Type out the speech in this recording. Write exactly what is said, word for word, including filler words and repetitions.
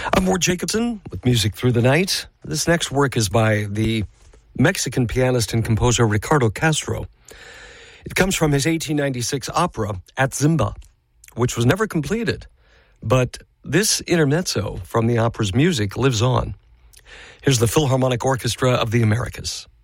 I'm Ward Jacobson with Music Through the Night. This next work is by the Mexican pianist and composer Ricardo Castro. It comes from his eighteen ninety-six opera, At Zimba, which was never completed. But this intermezzo from the opera's music lives on. Here's the Philharmonic Orchestra of the Americas.